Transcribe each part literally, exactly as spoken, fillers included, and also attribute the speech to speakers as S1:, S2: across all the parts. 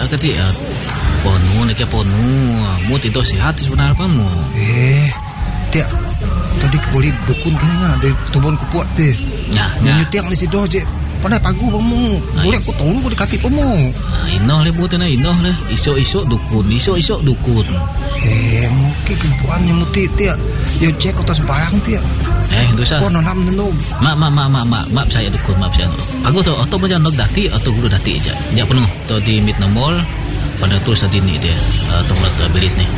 S1: Dah kata ya. Ponu nak ke ponu. Mu tidur sihat sebenarnya apa mu?
S2: Eh, tiap tadi boleh dukun kan ngah dari tubon kupuat tu.
S1: Ya,
S2: ya. Nyutiak di situ je. Pandai pagu pemu. Boleh aku tolong aku dekati pemu.
S1: Inoh le buat na inoh le. Isok-isok dukun, isok-isok dukun.
S2: Eh, mungkin kepuannya muti tiap. Dia cek atas barang tiap.
S1: Eh, dosa.
S2: Kau nanam nenu.
S1: Mak, mak, mak, mak, mak, mak saya dukun, mak saya. Pagu tu, atau macam nok dati atau guru dati aja. Dia penuh. Tu di mid nomor. Pada terus tadi ni dia. Atau uh, belit ni.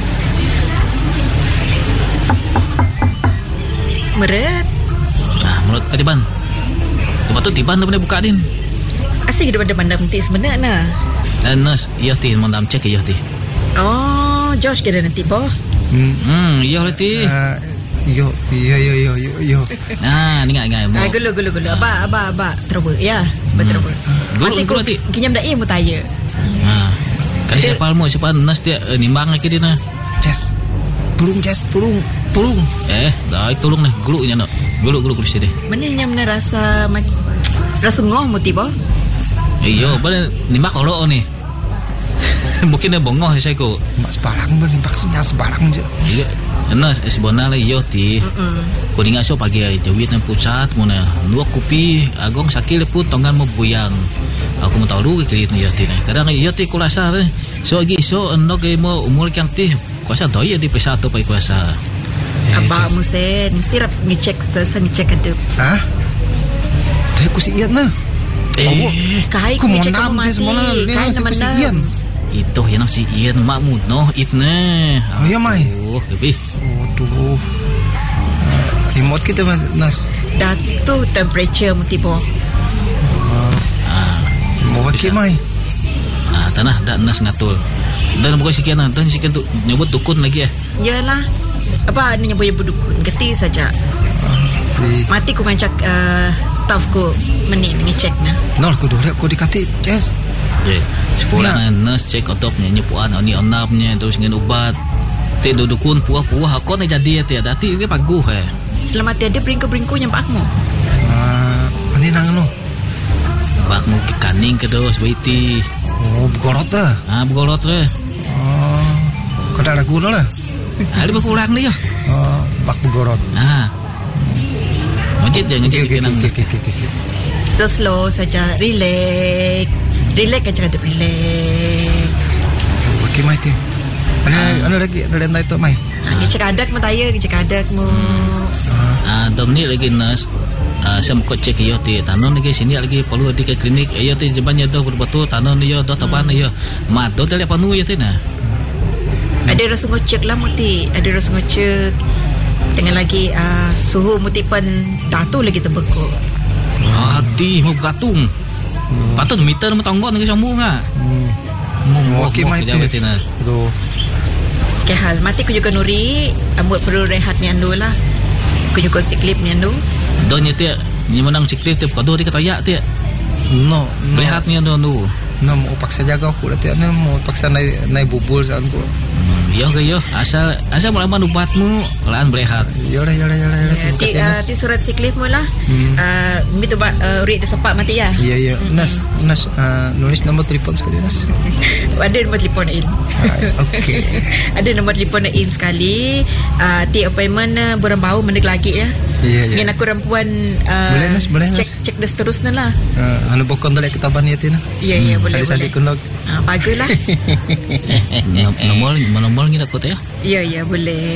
S3: Meret.
S1: Ah, mulut kadiban. Lepas tu tiban tu boleh buka din.
S3: Asyik daripada mandam ti sebenarnya.
S1: Eh, nas, iya ti mandam cek iya ti.
S3: Oh, Josh kira nanti boh.
S1: Hmm, hmm iya lah ti.
S2: Uh, yo, yo, yo, yo, yo, yo.
S1: Ah, ni ingat ingat.
S3: Ah, gulu gulu gulu. Aba aba aba trouble. Ya, betul trouble.
S1: Gulu gulu ti.
S3: Kinyam dah mu tanya.
S1: Ah. Kan siapa almo siapa nas dia eh, nimbang lagi dia na.
S2: Jess. Tolong Jess, tolong, tolong.
S1: Eh, dah tolong nih, gulu nya nak. Gulu gulu kursi deh.
S3: Mana yang mana rasa rasa ngoh mu tiba?
S1: Iyo, boleh nimbak kalau ni. Mungkin dia bongong saya ko.
S2: Mak sebarang ber nimpak sinyal sebarang je.
S1: Iya. Nas sebenarnya iyo ti. Ko dinga so pagi jawit nan pusat muna. Dua kopi agong sakil pun tongan mo buyang. Aku mau tahu ke kiri ni iyo ti. Kadang iyo ti ko rasa eh. So agi so no ke mo umur kang ti. Kuasa doi di pesa tu pai kuasa.
S3: Abah musen mesti rap ngecek stasa ngecek ada.
S2: Hah? Tu aku si Ian nah.
S1: Eh,
S3: kai
S2: ku
S3: ngecek
S2: monam
S3: kamu
S2: tu semua
S3: mati.
S2: ni
S3: Kai nama
S2: si Ian.
S1: Itu yang si Ian makmu no itne.
S2: Oh ya mai.
S1: Oh, lebih.
S2: Aduh. Remote kita nas.
S3: Datu temperature mu tiba.
S1: Ah,
S2: mau wakil mai.
S1: Ah, tanah dak nas ngatul. Dan bukan sekian dan sekian tu nyebut dukun lagi eh.
S3: Yalah. Apa ni nyebut dukun? Geti saja. Mati ku ngancak uh, staff ku meni ngecek na.
S2: Nol ku dulu aku dikati, Jess.
S1: Je. Sekolah nurse cek otopnya nyepuan oni onapnya terus ngin ubat. Te dukun puah-puah aku ni jadi ya dati dia paguh eh.
S3: Selamat tiada bringko-bringko nyambakmu.
S2: Ah, ani nang no.
S1: Bakmu ke kaning ke dos baiti.
S2: Oh, begorot dah.
S1: Ah, begolot le.
S2: Oh, kada ragu lah.
S1: Ah, dia berkurang ni ya.
S2: Oh, bak begorot.
S1: Ah. Ngecit je, ngecit
S2: okay,
S1: kenang.
S2: Okay, okay, okay, okay.
S3: So slow saja, relax. Relax kan cakap relax.
S2: Okay, mai ti. Ana ana lagi ada yang tu mai.
S3: Ha, ni cakap adak mu taya, cakap adak mu.
S1: Ah, dom ni lagi nurse. Ah, saya mau cek yo ti tanon lagi sini lagi perlu di ke klinik. Yo ti jebannya tu betul tanon yo do taban yo. Mat tu tele panu yo ti na.
S3: Ada rasa ngocek lah muti, ada rasa ngocek. Dengan lagi uh, suhu mutipan datu lagi terbekuk.
S1: Ah, hati mau gatung. Patut meter mau tonggon lagi sambung ah.
S2: Hmm.
S1: Mau
S2: okey mai ti.
S1: na.
S2: Aduh.
S3: Okay, hal mati ku juga nuri, ambut perlu rehat ni andu lah. Ku juga siklip ni andu.
S1: Donya ti ni menang siklit ti kado di katayak ti.
S2: No, no.
S1: Rehat ni andu andu.
S2: No, mau paksa jaga aku dah tiada mau paksa naik naik bubul saat aku.
S1: Hmm, yo ke yo, asal asal mulaman ubatmu laan berehat.
S2: Ya dah, ya dah, ya dah. Terima
S3: Ti,
S2: kasih
S3: uh,
S2: Nas.
S3: ti surat siklip mu lah.
S2: Hmm.
S3: Uh, Mitu ba uh, read sepak mati ya.
S2: Ya, ya. Nas, Nas uh, nulis nombor telefon sekali Nas.
S3: Ada nombor telefon in.
S2: Ah, okey.
S3: Ada nombor telefon in sekali. Uh, ti appointment uh, borang bau mendek lagi ya.
S2: Ya, ya.
S3: Ngin aku rampuan uh,
S2: Boleh, Nas, boleh, Nas.
S3: cek cek dah seterusnya lah.
S2: Uh, anu bokon dalek ketaban ya tina.
S3: Ya, ya, boleh,
S2: Sali-sali
S3: boleh.
S2: kunlog.
S3: Ah, baguslah.
S1: Nomor nomor ni nak kau tu ya.
S3: Ya, ya, boleh.